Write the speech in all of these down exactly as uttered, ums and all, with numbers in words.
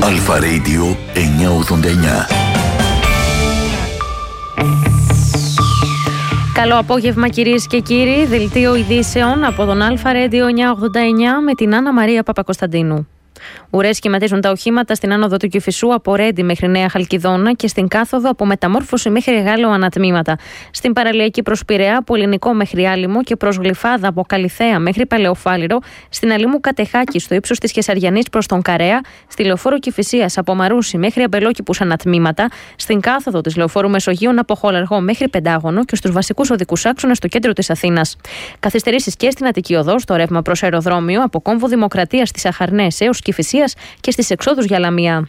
Αλφα Radio εννιακόσια ογδόντα εννιά. Καλό απόγευμα κυρίες και κύριοι, δελτίο ειδήσεων από τον Αλφα Radio εννιακόσια ογδόντα εννιά με την Άννα Μαρία Παπακοσταντίνου. Ουρές σχηματίζουν τα οχήματα στην άνοδο του Κηφισού από Ρέντι μέχρι Νέα Χαλκιδόνα και στην κάθοδο από Μεταμόρφωση μέχρι Γάλλο ανατμήματα. Στην παραλιακή προς Πειραιά από Ελληνικό μέχρι Άλυμο και προς Γλυφάδα από Καλιθέα μέχρι Παλαιοφάλιρο. Στην Αλήμου Κατεχάκη στο ύψος της Χεσαριανής προς τον Καρέα. Στη λεωφόρο Κηφισίας από Μαρούσι μέχρι Αμπελόκηπους ανατμήματα. Στην κάθοδο της λεωφόρου Μεσογείων από Χολαργό μέχρι Πεντάγωνο και στους βασικούς οδικούς άξονες στο κέντρο της Αθήνας. Καθυστερήσεις και στην Αττική Οδό στο ρεύμα προς αεροδρόμιο από Κόμβο Δημοκρατίας στις Αχαρνές έως Κηφισίας και στις εξόδους για Λαμία.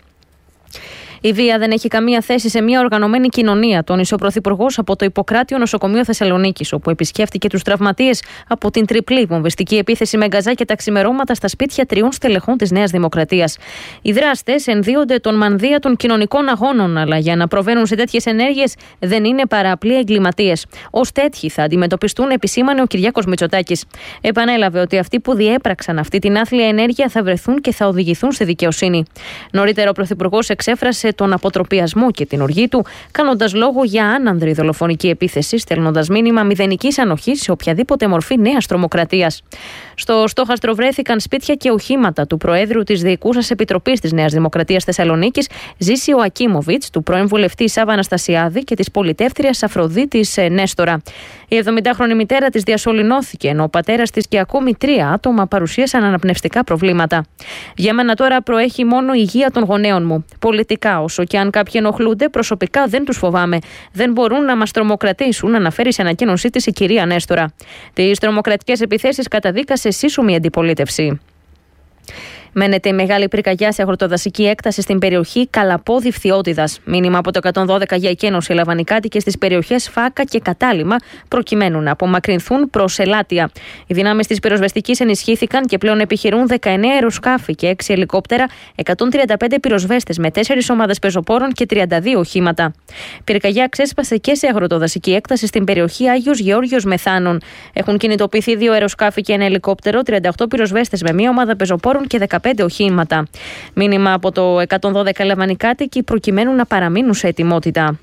Η βία δεν έχει καμία θέση σε μια οργανωμένη κοινωνία, τόνισε ο Πρωθυπουργός από το Ιπποκράτιο Νοσοκομείο Θεσσαλονίκης, όπου επισκέφτηκε τους τραυματίες από την τριπλή βομβιστική επίθεση με γκαζά και τα ξημερώματα στα σπίτια τριών στελεχών της Νέας Δημοκρατίας. Οι δράστες ενδύονται τον μανδύα των κοινωνικών αγώνων, αλλά για να προβαίνουν σε τέτοιες ενέργειες δεν είναι παρά απλοί εγκληματίες. Ως τέτοιοι θα αντιμετωπιστούν, επισήμανε ο Κυριάκος Μητσοτάκης. Επανέλαβε ότι αυτοί που διέπραξαν αυτή την άθλια ενέργεια θα βρεθούν και θα οδηγηθούν στη δικαιοσύνη. Νωρίτερα, ο Πρωθυπουργός εξέφρασε τον αποτροπιασμό και την οργή του, κάνοντας λόγο για άνανδρη δολοφονική επίθεση, στέλνοντας μήνυμα μηδενικής ανοχής σε οποιαδήποτε μορφή νέας τρομοκρατίας. Στο στόχαστρο βρέθηκαν σπίτια και οχήματα του Προέδρου της Διοικούσας Επιτροπής της Νέας Δημοκρατίας Θεσσαλονίκης, Ζήσιο Ακίμοβιτς, του πρώην βουλευτή Σάβα Αναστασιάδη και της πολιτεύτριας Αφροδίτης Νέστορα. Η εβδομηντάχρονη μητέρα της διασωληνώθηκε, ενώ ο πατέρας της και ακόμη τρία άτομα παρουσίασαν αναπνευστικά προβλήματα. Για μένα τώρα προέχει μόνο η υγεία των γονέων μου. Πολιτικά, όσο και αν κάποιοι ενοχλούνται, προσωπικά δεν τους φοβάμαι. Δεν μπορούν να μας τρομοκρατήσουν, αναφέρει σε ανακοίνωσή της η κυρία Νέστορα. Τις τρομοκρατικές επιθέσεις καταδίκασε σύσσωμη αντιπολίτευση. Μένεται η μεγάλη πυρκαγιά σε αγροτοδασική έκταση στην περιοχή Καλαπόδη Φθιώτιδας. Μήνυμα από το εκατόν δώδεκα για εκένωση έλαβαν οι κάτοικοι στις περιοχές Φάκα και Κατάλημα, προκειμένου να απομακρυνθούν προς Ελάτια. Οι δυνάμεις της πυροσβεστικής ενισχύθηκαν και πλέον επιχειρούν δεκαεννέα αεροσκάφη και έξι ελικόπτερα, εκατόν τριάντα πέντε πυροσβέστες με τέσσερις ομάδες πεζοπόρων και τριάντα δύο οχήματα. Πυρκαγιά ξέσπασε και σε αγροτοδασική έκταση στην περιοχή Άγιος Γεώργιος Μεθάνων. Έχουν κινητοποιηθεί δύο αεροσκάφη και ένα ελικόπτερο, τριάντα οκτώ πυροσβέστες με μία ομάδα πεζοπόρων και δεκαπέντε οχήματα. Μήνυμα από το εκατόν δώδεκα έλαβαν οι κάτοικοι προκειμένου να παραμείνουν σε ετοιμότητα.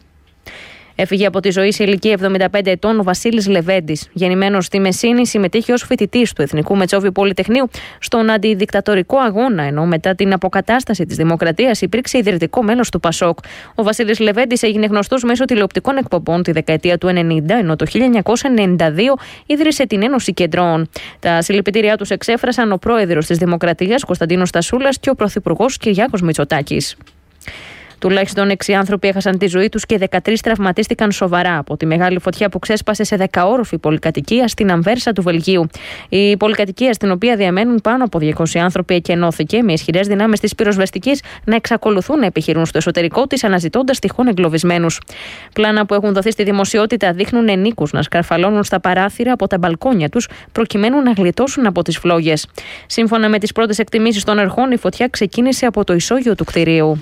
Έφυγε από τη ζωή σε ηλικία εβδομήντα πέντε ετών ο Βασίλης Λεβέντης. Γεννημένος στη Μεσίνη, συμμετείχε ως φοιτητής του Εθνικού Μετσόβιου Πολυτεχνείου στον αντιδικτατορικό αγώνα, ενώ μετά την αποκατάσταση της δημοκρατίας υπήρξε ιδρυτικό μέλος του Πασόκ. Ο Βασίλης Λεβέντης έγινε γνωστός μέσω τηλεοπτικών εκπομπών τη δεκαετία του ενενήντα, ενώ το χίλια εννιακόσια ενενήντα δύο ίδρυσε την Ένωση Κεντρών. Τα συλληπιτήριά τους εξέφρασαν ο πρόεδρος της Δημοκρατίας Κωνσταντίνος Στασούλας και ο πρωθυπουργός Κυριάκος Μητσοτάκης. Τουλάχιστον έξι άνθρωποι έχασαν τη ζωή τους και δεκατρείς τραυματίστηκαν σοβαρά από τη μεγάλη φωτιά που ξέσπασε σε δεκαόροφη πολυκατοικία στην Αμβέρσα του Βελγίου. Η πολυκατοικία, στην οποία διαμένουν πάνω από διακόσιοι άνθρωποι, εκενώθηκε με ισχυρές δυνάμεις της πυροσβεστικής να εξακολουθούν να επιχειρούν στο εσωτερικό της, αναζητώντας τυχόν εγκλωβισμένους. Πλάνα που έχουν δοθεί στη δημοσιότητα δείχνουν ενίκους να σκαρφαλώνουν στα παράθυρα από τα μπαλκόνια τους, προκειμένου να γλιτώσουν από τις φλόγες. Σύμφωνα με τις πρώτες εκτιμήσεις των αρχών, η φωτιά ξεκίνησε από το ισόγειο του κτηρίου.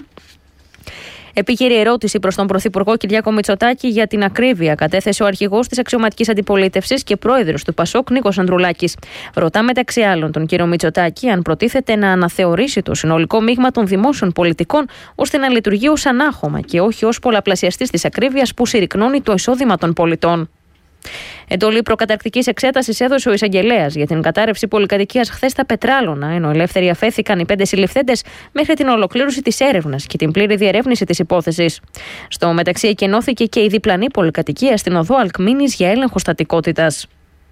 Επίκαιρη ερώτηση προς τον Πρωθυπουργό Κυριάκο Μητσοτάκη για την ακρίβεια κατέθεσε ο αρχηγός της αξιωματικής αντιπολίτευσης και πρόεδρος του Πασόκ Νίκος Ανδρουλάκης. Ρωτά μεταξύ άλλων τον κύριο Μητσοτάκη αν προτίθεται να αναθεωρήσει το συνολικό μείγμα των δημόσιων πολιτικών ώστε να λειτουργεί ως ανάχωμα και όχι ως πολλαπλασιαστής της ακρίβειας που συρρικνώνει το εισόδημα των πολιτών. Εντολή προκαταρκτικής εξέτασης έδωσε ο εισαγγελέας για την κατάρρευση πολυκατοικίας χθες στα Πετράλωνα, ενώ ελεύθεροι αφέθηκαν οι πέντε συλληφθέντες μέχρι την ολοκλήρωση της έρευνας και την πλήρη διερεύνηση της υπόθεσης. Στο μεταξύ, εκενώθηκε και η διπλανή πολυκατοικία στην οδό Αλκμίνης για έλεγχο στατικότητας.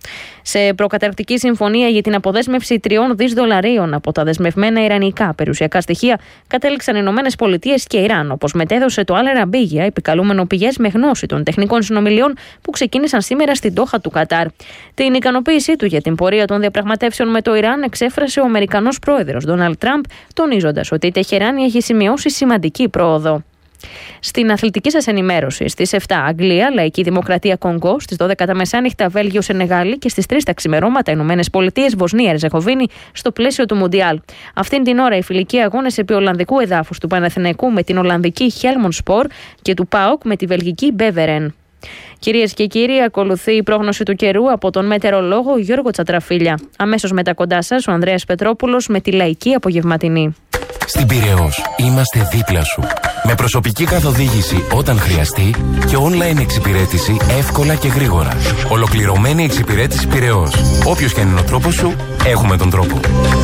Σε προκαταρκτική συμφωνία για την αποδέσμευση τριών δισεκατομμυρίων δολαρίων από τα δεσμευμένα ιρανικά περιουσιακά στοιχεία κατέληξαν οι Ηνωμένες Πολιτείες και Ιράν, όπως μετέδωσε το Al Arabiya, επικαλούμενο πηγές με γνώση των τεχνικών συνομιλιών που ξεκίνησαν σήμερα στην Ντόχα του Κατάρ. Την ικανοποίησή του για την πορεία των διαπραγματεύσεων με το Ιράν εξέφρασε ο Αμερικανός πρόεδρος Ντόναλντ Τραμπ, τονίζοντας ότι η Τεχεράνη έχει σημειώσει σημαντική πρόοδο. Στην αθλητική σας ενημέρωση, στις επτά Αγγλία, Λαϊκή Δημοκρατία Κονγκό, στις δώδεκα τα μεσάνυχτα Βέλγιο Σενεγάλη και στις τρεις τα ξημερώματα Ηνωμένες Πολιτείες Βοσνία Ερζεγοβίνη στο πλαίσιο του Μουντιάλ. Αυτήν την ώρα οι φιλικοί αγώνες επί Ολλανδικού εδάφους του Παναθηναϊκού με την Ολλανδική Χέλμον Σπορ και του ΠΑΟΚ με τη Βελγική Μπέβερεν. Κυρίες και κύριοι, ακολουθεί η πρόγνωση του καιρού από τον μετεωρολόγο Γιώργο Τσατραφίλια. Αμέσως μετά κοντά σας ο Ανδρέας Πετρόπουλος με τη Λαϊκή Απογευματινή. Στην Πειραιώς είμαστε δίπλα σου. Με προσωπική καθοδήγηση όταν χρειαστεί και online εξυπηρέτηση εύκολα και γρήγορα. Ολοκληρωμένη εξυπηρέτηση Πειραιώς. Όποιος και αν είναι ο τρόπος σου, έχουμε τον τρόπο.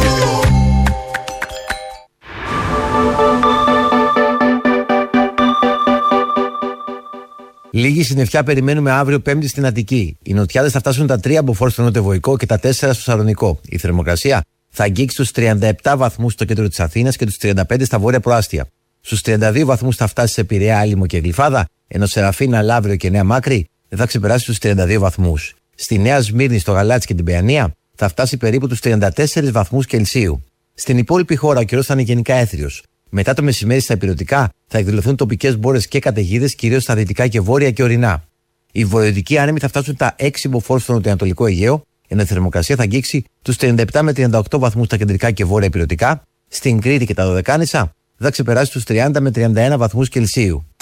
Λίγη συννεφιά περιμένουμε αύριο Πέμπτη στην Αττική. Οι νοτιάδες θα φτάσουν τα τρία μποφόρ στο νοτιοβοϊκό και τα τέσσερα στο Σαλονικό. Η θερμοκρασία θα αγγίξει τους τριάντα επτά βαθμούς στο κέντρο της Αθήνας και τους τριάντα πέντε στα βόρεια προάστια. Στους τριάντα δύο βαθμούς θα φτάσει σε Πειραιά, Άλυμο και Γλυφάδα, ενώ Σεραφίνα, Λαύριο και Νέα Μάκρη δεν θα ξεπεράσει τους τριάντα δύο βαθμούς. Στη Νέα Σμύρνη, στο Γαλάτσι και την Παιανία θα φτάσει περίπου τους τριάντα τέσσερις βαθμούς Κελσίου. Στην υπόλοιπη χώρα ο καιρός θα είναι γενικά έθριος. Μετά το μεσημέρι στα ηπειρωτικά θα εκδηλωθούν τοπικές μπόρες και καταιγίδες, κυρίως στα δυτικά και βόρεια και ορεινά. Οι βορειοδυτικοί άνεμοι θα φτάσουν τα έξι μποφόρ στο νοτιοανατολικό Αιγαίο, ενώ η θερμοκρασία θα αγγίξει τους τριάντα επτά με τριάντα οκτώ βαθμούς στα κεντρικά και βόρεια ηπειρωτικά. Στην Κρήτη και τα Δωδεκάνησα θα ξεπεράσει τους τριάντα με τριάντα ένα βαθμούς Κελσίου.